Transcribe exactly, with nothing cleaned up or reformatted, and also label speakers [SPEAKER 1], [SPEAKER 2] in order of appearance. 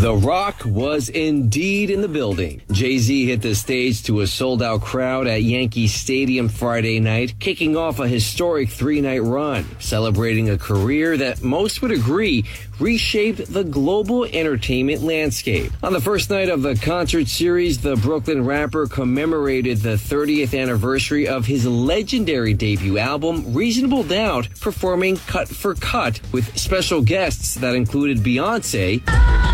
[SPEAKER 1] The Rock was indeed in the building. Jay-Z hit the stage to a sold-out crowd at Yankee Stadium Friday night, kicking off a historic three-night run, celebrating a career that most would agree reshaped the global entertainment landscape. On the first night of the concert series, the Brooklyn rapper commemorated the thirtieth anniversary of his legendary debut album, Reasonable Doubt, performing cut for cut with special guests that included Beyonce,